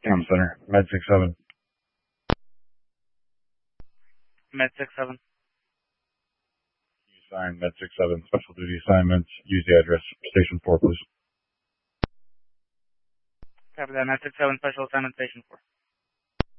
Cam Center, Med 67. Med 67. You sign Med 67, special duty assignments. Use the address, Station 4, please. Copy that, Med 67, special assignment, Station 4.